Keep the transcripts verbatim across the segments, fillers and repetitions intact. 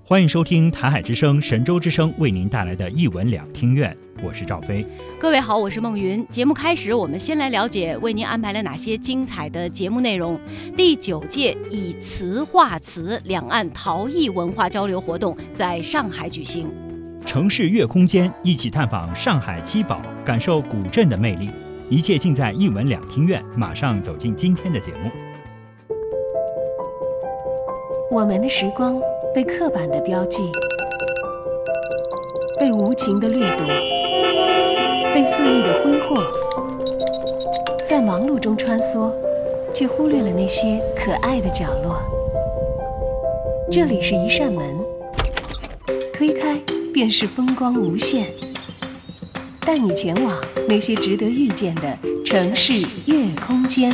欢迎收听台海之声、神州之声为您带来的一文两听院，我是赵飞。 各位好，我是孟云。节目开始，我们先来了解为您安排了哪些精彩的节目内容。第九届以词化词两岸陶艺文化交流活动在上海举行。 城市乐空间，一起探访上海七宝，感受古镇的魅力。一切尽在一文两听院，马上走进今天的节目。 我们的时光被刻板的标记，被无情的掠夺，被肆意的挥霍，在忙碌中穿梭，却忽略了那些可爱的角落。这里是一扇门，推开便是风光无限，带你前往那些值得遇见的城市乐空间。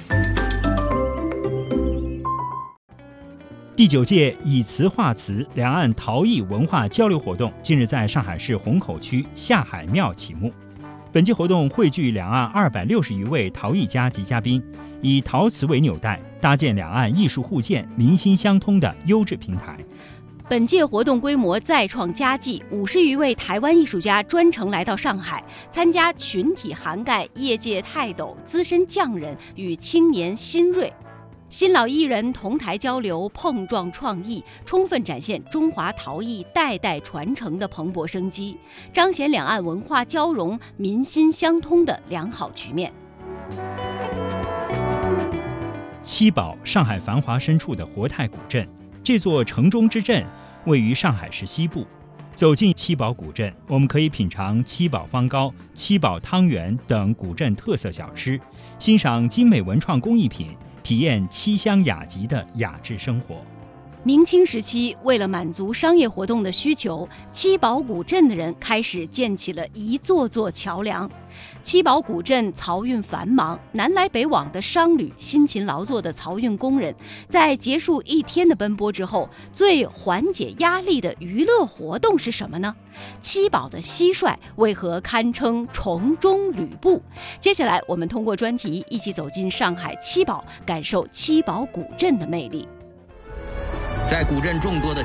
第九届以词化词两岸陶艺文化交流活动近日在上海市虹口区下海庙启幕。本届活动汇聚两岸二百六十余位陶艺家及嘉宾，以陶瓷为纽带，搭建两岸艺术互鉴、民心相通的优质平台。 本届活动规模再创佳绩，五十余位台湾艺术家专程来到上海，参加群体涵盖业界泰斗、资深匠人与青年新锐。新老艺人同台交流，碰撞创意，充分展现中华陶艺代代传承的蓬勃生机，彰显两岸文化交融、民心相通的良好局面。 七宝，上海繁华深处的活态古镇，这座城中之镇位于上海市西部。走进七宝古镇，我们可以品尝七宝方糕、七宝汤圆等古镇特色小吃，欣赏精美文创工艺品，体验七香雅集的雅致生活。 明清时期，为了满足商业活动的需求，七宝古镇的人开始建起了一座座桥梁。七宝古镇漕运繁忙，南来北往的商旅、辛勤劳作的漕运工人，在结束一天的奔波之后，最缓解压力的娱乐活动是什么呢？七宝的蟋蟀为何堪称重中吕布？接下来，我们通过专题一起走进上海七宝，感受七宝古镇的魅力。 在古镇众多的